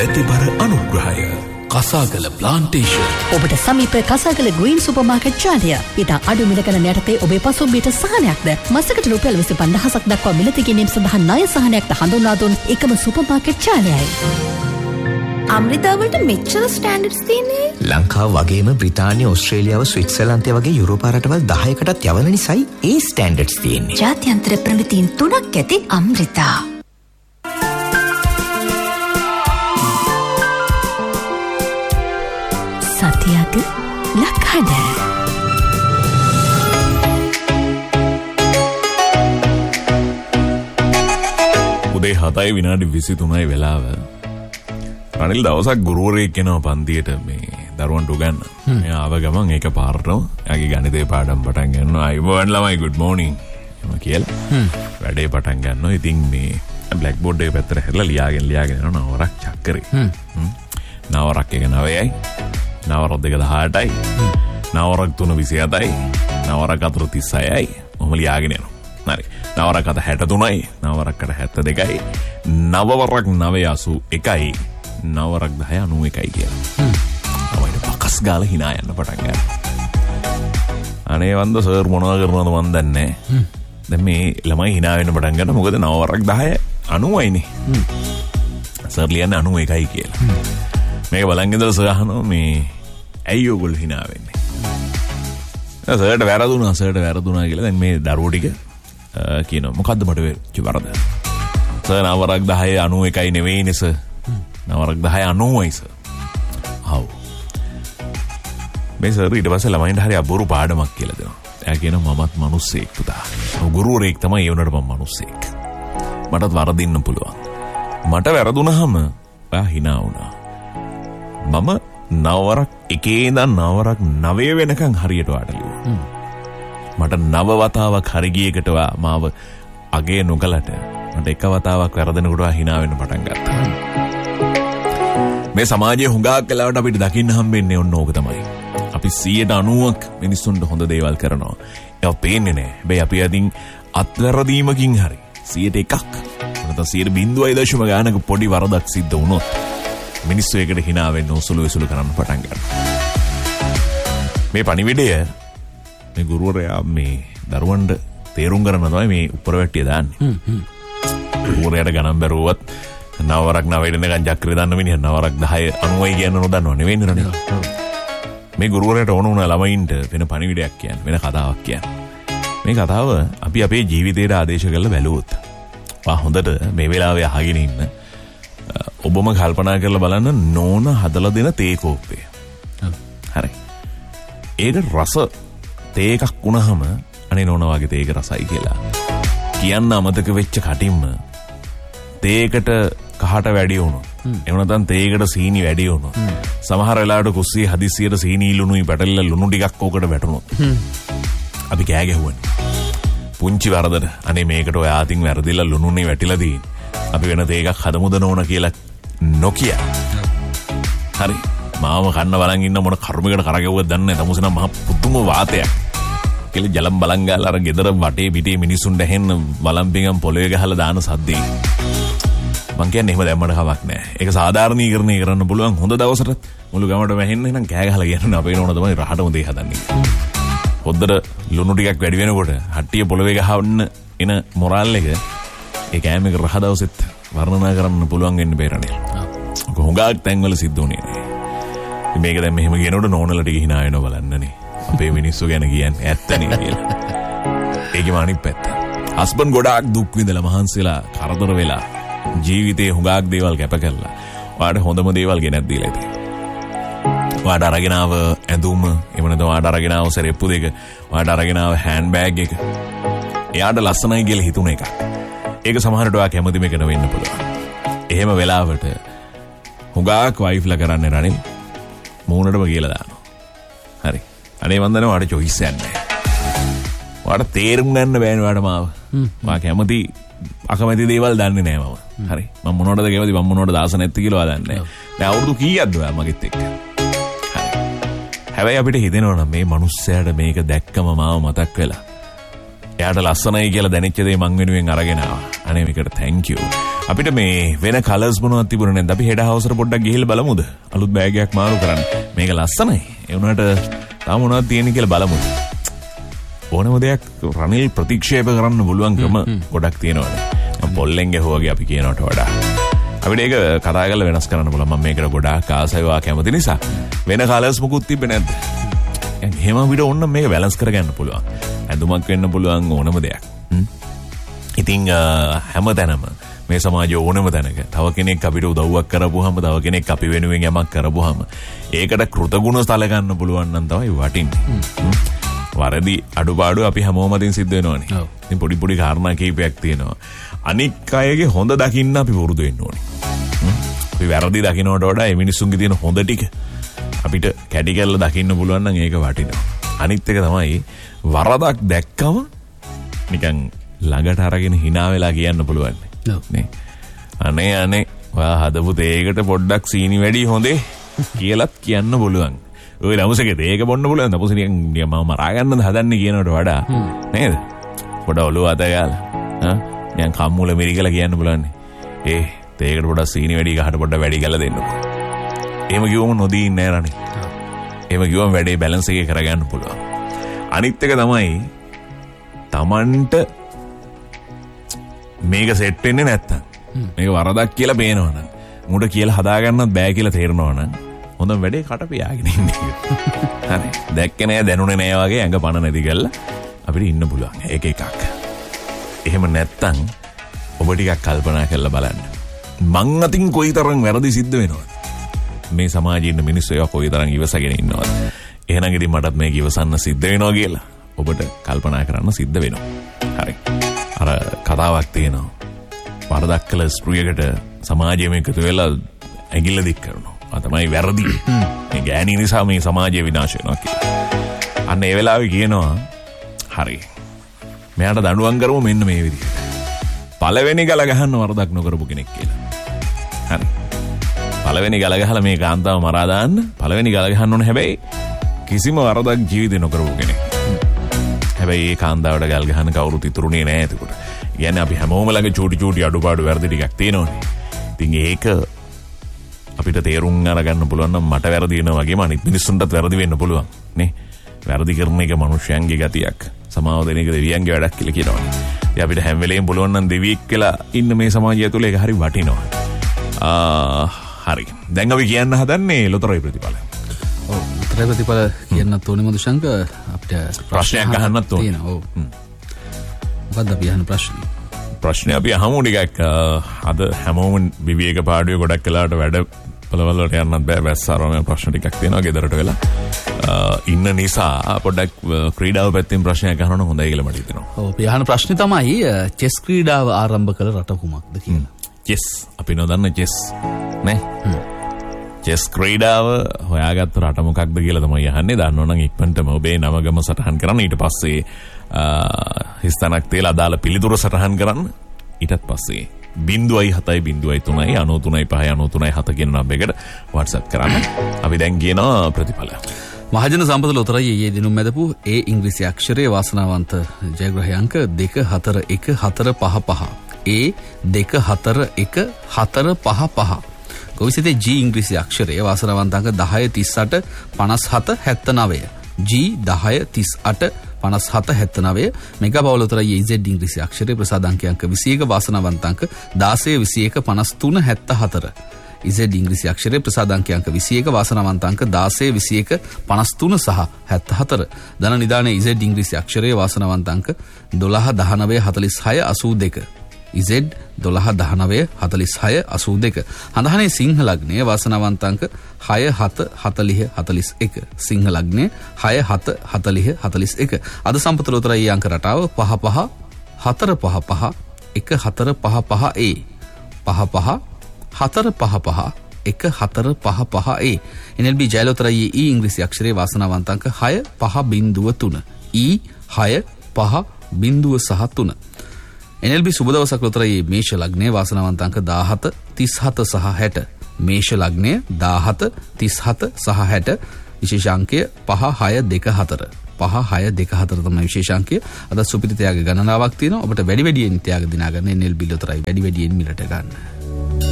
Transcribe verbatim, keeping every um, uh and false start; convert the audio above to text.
වැතිබර අනුග්‍රහය කසාගල ප්ලාන්ටේෂන්. ඔබට සමීප කසාගල ග්‍රීන් සුපර්මාකට් ජාලය. ඉතා අඩු මිල ගණන් යටතේ ඔබේ පසුම්බියට සහනයක්ද මසකට රුපියල් විසි පන්දාහක් දක්වා මිලති ගැනීම සඳහා ණය සහනයක්ද හඳුන්වා දුන් එකම සුපර්මාකට් ජාලයයි. අම්රිතාවලට මෙච්චර ස්ටෑන්ඩඩ්ස් තියෙන්නේ? ලංකාව වගේම බ්‍රිතාන්‍ය, ඕස්ට්‍රේලියාව, ස්විට්සර්ලන්තය වගේ යුරෝපා රටවල් දහයකටත් යවන නිසායි ඒ ස්ටෑන්ඩඩ්ස් තියෙන්නේ. ජාත්‍යන්තර ප්‍රමිතීන් තුනක් ඇති අම්රිතා. සතියක ලක්හඩ. උදේ හතයි විනාඩි විසිතුනයි වෙලාව. රනිල් දවසක් ගුරුවරයෙක් කෙනා පන්තියට මේ දරුවන්ට උගන්න. මෙයා ආව ගමන් ඒක පාරටම එයාගේ ගණිතේ පාඩම් පටන් ගන්නවා. අයිබෝන් ළමයි good morning එම කියලා. වැඩේ පටන් ගන්නවා. ඉතින් මේ බ්ලැක් බෝඩ් එකේ පැත්තට හැරලා ලියාගෙන ලියාගෙන යනවා නවරක් චක්කරේ. නවරක් එක නවයයි. නවරක් දෙක දහඅටයි. නවරක් තුන විසි හතයි. නවරක් හතර තිස්සයයි. ඔහොම ලියාගෙන යනවා. හරි. නවරක් අට හැට තුනයි. නවරක් අට හැත්ත දෙකයි. නවවරක් නවය අසූ එකයි. නවරක් දහය අනූ එකයි කියලා. තමයි පකස් ගාලා hina යන්න පටන් ගන්නවා. අනේ වන්ද සර් මොනවා කරනවද මන් දන්නේ නැහැ. දැන් මේ ළමයි hina වෙන්න පටන් ගන්නවා. මොකද නවවරක් දහය අනූවයිනේ. සර් ලියන්නේ අනූ එකයි කියලා. මේක බලන් ඉඳලා සර් අහනවා මේ ඇයි ඔයගොල්ලෝ hina වෙන්නේ? සර්ට වැරදුනා සර්ට වැරදුනා කියලා දැන් මේ දරුවෝ ටික කියනවා මොකද්ද මට වෙච්ච වරද? සර් නවරක් දහය අනූ එකයි නෙවෙයිනේ සර්. නවරක් දහය අනූවයි සර්. හව්. මේ සර් ඊට පස්සේ ළමයින්ට හරි අබුරු පාඩමක් කියලා දෙනවා. එයා කියනවා මමත් මිනිස්සෙක් පුතා. ගුරුවරයෙක් තමයි ඒ වුණාට මම මිනිස්සෙක්. මටත් වරදින්න පුළුවන්. මට වැරදුනහම ඔයා hina වුණා. මම නවරක් එකේ ඉඳන් නවරක් නවය වෙනකන් හරියට වාට ලියුවා. මට නව වතාවක් හරි ගියකට මාව අගේ නොකලට මට එක වතාවක් වැරදෙනකොට hina වෙන්න පටන් ගත්තා. මේ සමාජයේ හුඟක් වෙලාවට අපිට දකින්න හම්බෙන්නේ ඔන්න ඕක තමයි. අපි සියයට අනූවක් මිනිස්සුන්ට හොඳ දේවල් කරනවා. ඒවා පේන්නේ නැහැ. හැබැයි අපි අදින් අත්වැරදීමකින් හරි සියයට එකක් නැත්නම් සියයට බිංදුවයි දශම ගානක පොඩි වරදක් සිද්ධ වුණොත් මිනිස්සු ඒකට hina වෙන්න උසුළු විසුළු කරන්න පටන් ගන්නවා. මේ පණිවිඩය මේ ගුරුවරයා මේ දරුවන්ට තේරුම් ගන්න තමයි මේ උපරවැට්ටිය දාන්නේ. ගුරුවරයාට ගණන් බැරුවත් නවරක් නවය වෙනකන් චක්‍රය දාන්න මිනිහ නවරක් දහය අනූවයි කියන්න නොදන්නව නෙවෙයි නේද? මේ ගුරුවරයාට ඕන වුණා ළමයින්ට වෙන පණිවිඩයක් කියන්න, වෙන කතාවක් කියන්න. මේ කතාව අපි අපේ ජීවිතේට ආදේශ කරලා බැලුවොත් වා හොඳට මේ වෙලාවේ අහගෙන ඉන්න ඔබම කල්පනා කරලා බලන්න නෝන හදලා දෙන තේ කෝප්පය. හරි. ඒක රස තේ එකක් වුණාම අනේ නෝන වගේ තේ එක රසයි කියලා. කියන්න අමතක වෙච්ච කටින්ම තේකට කහට වැඩි වුණොත් එහෙම නැත්නම් තේකට සීනි වැඩි වුණොත් සමහර වෙලාවට කුස්සියේ හදිස්සියට සීනි ලුණුයි පැටලලා ලුණු ටිකක් ඕකට වැටුණොත් අපි කෑ ගැහුවනේ. පුංචි වරදට අනේ මේකට ඔය ආතින් වැරදිලා ලුණුනේ වැටිලා තියෙන්නේ. අපි වෙන තේකක් හදමුද නෝන කියලා නොකිය. හරි. මාව කන්න බලන් ඉන්න මොන කර්මයකට කරගෙවුවද දන්නේ නැහැ. තමුසේ නම් මහ පුදුම වාතයක්. කියලා ජලම් බලන් ගාලා අර ගෙදර වටේ පිටේ මිනිසුන්ට ඇහෙන්න වළම්පින්ගම් පොළවේ ගහලා දාන සද්දේ. මං කියන්නේ එහෙම දැම්මට කමක් නැහැ. ඒක සාධාරණීකරණය කරන්න පුළුවන් හොඳ දවසට මුළු ගමටම ඇහෙන්න නම් කෑ ගහලා කියන්න අපේ නෝන තමයි රහටම දේ හදන්නේ. හොද්දට ලුණු ටිකක් වැඩි වෙනකොට හට්ටිය පොළවේ ගහවන්න එන මොරාල් එක ඒ කෑම එක රහ දවසෙත් වර්ණනා කරන්න පුළුවන් වෙන්න බේරණේ. ඔක හුඟක් තැන්වල සිද්ධ වුණේ නේ. මේක දැන් මෙහෙම කියනකොට නෝනලා ටික hina වෙනවා බලන්නනේ. අපේ මිනිස්සු ගැන කියන්නේ ඇත්තනේ කියලා. ඒකම අනිත් පැත්ත. හස්බන්ඩ් ගොඩාක් දුක් විඳලා මහන්සිලා කරදර වෙලා ජීවිතේ හුඟක් දේවල් කැප කරලා ඔයාට හොඳම දේවල් ගෙනත් දීලා ඉතින්. ඔයාට අරගෙන ආව ඇඳුම, එහෙම නැත්නම් ඔයාට අරගෙන ආව සරෙප්පු දෙක, ඔයාට අරගෙන ආව හෑන්ඩ් බෑග් එක. එයාට ලස්සනයි කියලා හිතුන එක. ඒක සමහරට ඔයා කැමති මේක නෙවෙන්න පුළුවන්. එහෙම වෙලාවට හුඟක් වයිෆ්ලා කරන්නේ රණිල් මූණටම කියලා දානවා. හරි. අනේ වන්දනේ ඔයාට choice එකක් නැහැ. ඔයාට තේරුම් ගන්න බෑනේ ඔයාට මාව. මා කැමති අකමැති දේවල් දන්නේ නැහැ මම. හරි. මම මොනවටද කැමති මම මොනවටද ආස නැති කියලා ඔයා දන්නේ නැහැ. දැන් අවුරුදු කීයක්ද ඔයා මගෙත් එක්ක? හරි. හැබැයි අපිට හිතෙනවා නම් මේ මිනිස්සයාට මේක දැක්කම මාව මතක් වෙලා එයාට ලස්සනයි කියලා දැනෙච්ච දේ මං වෙනුවෙන් අරගෙන ආවා. අනේ මේකට thank you. අපිට මේ වෙන කලර්ස් මොනවද තිබුණේ නැද්ද? අපි හෙඩ හවුස් එකට පොඩ්ඩක් ගිහිල්ලා බලමුද? අලුත් බෑග් එකක් මාරු කරන්න. මේක ලස්සනයි. ඒ වුණාට තාම මොනවද තියෙන්නේ කියලා බලමුද? ඕනම දෙයක් රනිල් ප්‍රතික්ෂේප කරන්න පුළුවන් ක්‍රම ගොඩක් තියෙනවානේ. පොල්ලෙන් ගැහුවාගේ අපි කියනවට වඩා. අපිට ඒක කතා කරලා වෙනස් කරන්න පුළුවන්. මම මේකට ගොඩාක් ආසයි වා කැමති නිසා. වෙන කලර්ස් මොකුත් තිබ්බේ නැද්ද? එහෙම අපිට ඕන්න මේක බැලන්ස් කරගන්න පුළුවන්. ඇඳුමක් වෙන්න පුළුවන් ඕනම දෙයක්. ඉතින් හැමතැනම මේ සමාජයේ ඕනම තැනක තව කෙනෙක් අපිට උදව්වක් කරපුවාම තව කෙනෙක් අපි වෙනුවෙන් යමක් කරපුවාම ඒකට කෘතගුණ සලකන්න පුළුවන් නම් තමයි වටින්නේ. වරදි අඩුපාඩු අපි හැමෝම අතින් සිද්ධ වෙනවනේ. ඉතින් පොඩි පොඩි කාරණා කීපයක් තියෙනවා. අනික් අයගේ හොඳ දකින්න අපි පුරුදු වෙන්න ඕනේ. අපි වැරදි දකින්නට වඩා මේ මිනිස්සුන්ගේ තියෙන හොඳ ටික අපිට කැඩි කරලා දකින්න පුළුවන් නම් ඒක වටිනවා. අනිත් එක තමයි වරදක් දැක්කම නිකන් ළඟට අරගෙන hina වෙලා කියන්න පුළුවන් නේ. අනේ අනේ ඔයා හදපු තේකට පොඩ්ඩක් සීනි වැඩි හොඳේ කියලාත් කියන්න පුළුවන්. ඔය ළමුසගේ තේක බොන්න පුළුවන්. තපුසේ නිකන් මම මරා ගන්නද හදන්නේ කියනකට වඩා නේද? පොඩ ඔළුව අත ගාලා හා නිකන් කම්මුල මිරිකලා කියන්න පුළුවන්. ඒ තේකට පොඩ්ඩක් සීනි වැඩි ගහට පොඩ්ඩක් වැඩි කරලා දෙන්නකෝ. එහෙම කිව්වම නොදී ඉන්නේ නැහැ රණි. එහෙම කිව්වම වැඩේ බැලන්ස් එකේ කරගන්න පුළුවන්. අනිත් එක තමයි Tamanට මේක සෙට් වෙන්නේ නැත්තම් මේක වරදක් කියලා පේනවනම් මුඩ කියලා හදාගන්නත් බෑ කියලා තේරෙනවනම් හොඳම වැඩේ කට පියාගෙන ඉන්නේ. හරි. දැක්කේ නෑ දැනුනේ නෑ වගේ ඇඟ පණ නැති කරලා අපිට ඉන්න පුළුවන්. ඒක එකක්. එහෙම නැත්තම් ඔබ ටිකක් කල්පනා කරලා බලන්න. මං අතින් කොයිතරම් වැරදි සිද්ධ වෙනවද? මේ සමාජයේ ඉන්න මිනිස්සු ඒවා කොයිතරම් ඉවසගෙන ඉන්නවද? එහෙනම් ඉතින් මටත් මේක ඉවසන්න සිද්ධ වෙනවා කියලා ඔබට කල්පනා කරන්න සිද්ධ වෙනවා. හරි. අර කතාවක් තියෙනවා. වරදක් කළ ස්ත්‍රියකට සමාජයේ මේකතු වෙලා ඇඟිල්ල දික් කරනවා. ආ තමයි වැරදි. මේ ගෑණි නිසා මේ සමාජය විනාශ වෙනවා කියලා. අන්න ඒ වෙලාවේ කියනවා හරි. මෙයාට දඬුවම් කරමු මෙන්න මේ විදිහට. පළවෙනි ගල ගහන්න වරදක් නොකරපු කෙනෙක් කියලා. හරි. පළවෙනි ගල ගහලා මේ කාන්තාව මරා දාන්න පළවෙනි ගල ගහන්න ඕන. හැබැයි කිසිම වරදක් ජීවිතේ නොකරපු කෙනෙක්. හැබැයි ඒ කාන්තාවට ගල් ගහන්න කවුරුත් ඉතුරුනේ නැහැ එතකොට. කියන්නේ අපි හැමෝම ළඟ චූටි චූටි අඩුපාඩු වැරදි ටිකක් තියෙනවනේ. ඉතින් ඒක අපිට තේරුම් අරගන්න පුළුවන් නම් මට වැරදි වෙනවා වගේම අනිත් මිනිස්සුන්ටත් වැරදි වෙන්න පුළුවන් නේ. වැරදි කරන එක මනුෂ්‍යයන්ගේ ගතියක්. සමාව දෙන එක දෙවියන්ගේ වැඩක් කියලා කියනවනේ. ඉතින් අපිට හැම වෙලේම පුළුවන් නම් දෙවියෙක් කියලා ඉන්න මේ සමාජය තුළ ඒක හරි වටිනවා. ආ හරි. දැන් අපි කියන්න හදන්නේ ලොතරැයි ප්‍රතිඵල. ඔව් ලොතරැයි ප්‍රතිඵල කියන්නත් ඕනේ මදුශංක අපිට ප්‍රශ්නයක් අහන්නත් ඕනේ. ඔව්. මොකක්ද අපි අහන ප්‍රශ්නේ? ප්‍රශ්නේ අපි අහමු ටිකක්. අද හැමෝම විවේක පාඩුවේ ගොඩක් වෙලාවට වැඩ පළවල් වලට යන්නත් බෑ. වැස්සාරම ප්‍රශ්න ටිකක් තියෙනවා ගෙදරට වෙලා. ඉන්න නිසා පොඩ්ඩක් ක්‍රීඩාව පැත්තෙන් ප්‍රශ්නයක් අහන්න ඕන හොඳයි කියලා මට හිතෙනවා. ඔව් අපි අහන ප්‍රශ්නේ තමයි චෙස් ක්‍රීඩාව ආරම්භ කළ රට කුමක්ද කියලා. චෙස් අපි නොදන්න චෙස් නේ. චෙස් ක්‍රීඩාව හොයාගත්ත රට මොකක්ද කියලා තමයි අහන්නේ. දන්නවනම් ඉක්මනටම ඔබේ නම ගම සටහන් කරන්න. ඊට පස්සේ හිස්තනක් තියලා අදාළ පිළිතුර සටහන් කරන්න. ඊටත් පස්සේ බිංදුවයි හතයි බිංදුවයි තුනයි අනූ තුනයි පහයි අනූ තුනයි හත කියන නම්බරයකට WhatsApp කරන්න. අපි දැන් කියනවා ප්‍රතිඵල. මහජන සම්පත ලොතරැයි ඊයේ දිනුම් මැදපු ඒ ඉංග්‍රීසි අක්ෂරයේ වාසනාවන්ත ජයග්‍රහී අංක දෙක හතර එක හතර පහ පහ. ඒ දෙක හතර එක හතර පහ පහ. ගොවිසිතේ G ඉංග්‍රීසි අක්ෂරයේ වාසනාවන්ත අංක දහය තිස් අට පනස් හත හැත්තනවය. G දහය තිස් අට පනස් හත හැත්තනවය. මෙගා බවලොතරයි Z ඉංග්‍රීසි අක්ෂරයේ ප්‍රසාද අංක අංක විසි එක වාසනාවන්ත අංක දාසය විසි එක පනස් තුන හැත්තහතර. Z ඉංග්‍රීසි අක්ෂරයේ ප්‍රසාද අංක අංක විසි එක වාසනාවන්ත අංක දාසය විසි එක පනස් තුන සහ හැත්තහතර. ධන නිදානේ Z ඉංග්‍රීසි අක්ෂරයේ වාසනාවන්ත අංක දොළහ දහනවය හතලිස් හය අසූ දෙක. Z දොළහ දහනවය හතලිස් හය අසූ දෙක. හඳහනේ සිංහ ලග්නයේ වාසනාවන්ත අංක හය හත හතලිහ හතලිස් එක. සිංහ ලග්නයේ හය හත හතලිහ හතලිස් එක. අද සම්පත ලොතරැයි අංක රටාව පහ පහ හතර පහ පහ එක හතර පහ පහ A. පහ පහ හතර පහ පහ එක හතර පහ පහ A. N L B ජය ලොතරැයි E ඉංග්‍රීසි අක්ෂරයේ වාසනාවන්ත අංක හය පහ බිංදුව තුන. E හය පහ බිංදුව සහ තුන. N L B සුබ දවසක් ලොතරැයි මේෂ ලග්නයේ වාසනාවන්ත අංක දාහත තිස් හත සහ හැට. මේෂ ලග්නයේ දාහත තිස් හත සහ හැට. විශේෂ අංකය පහ හය දෙක හතර. පහ හය දෙක හතර තමයි විශේෂාංකය. අද සුපිරි ත්‍යාග ගණනාවක් තියෙනවා. ඔබට වැඩි වැඩියෙන් ත්‍යාග දිනා ගන්න එන් එල් බි ලොතරැයි වැඩි වැඩියෙන් මිලට ගන්න.